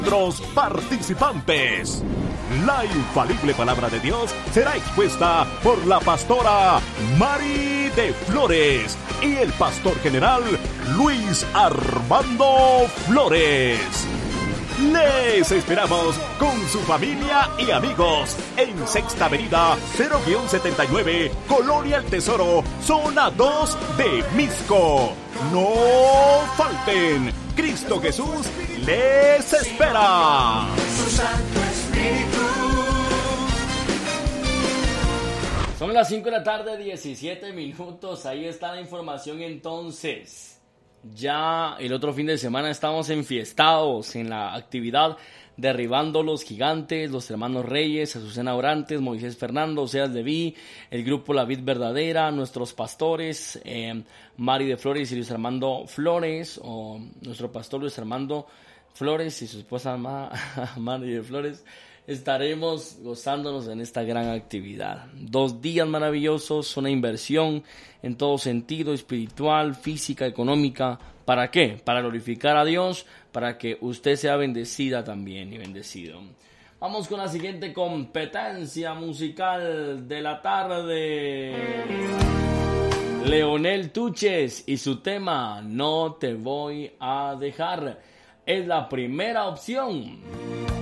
Los participantes. La infalible palabra de Dios será expuesta por la pastora Mari de Flores y el pastor general Luis Armando Flores. Les esperamos con su familia y amigos en Sexta Avenida 0-79, Colonia El Tesoro, zona 2 de Misco. No falten. Cristo Jesús les espera. Su Santo Espíritu. Son las 5 de la tarde, 17 minutos. Ahí está la información entonces. Ya el otro fin de semana estamos enfiestados en la actividad Derribando los Gigantes, los hermanos Reyes, Azucena Orantes, Moisés Fernando, Oseas Leví, el grupo La Vid Verdadera, nuestros pastores, Mari de Flores y Luis Armando Flores, o nuestro pastor Luis Armando Flores y su esposa Mari de Flores. Estaremos gozándonos en esta gran actividad. 2 días maravillosos, una inversión en todo sentido, espiritual, física, económica. ¿Para qué? Para glorificar a Dios, para que usted sea bendecida también y bendecido. Vamos con la siguiente competencia musical de la tarde. Leonel Tuches y su tema No te voy a dejar es la primera opción.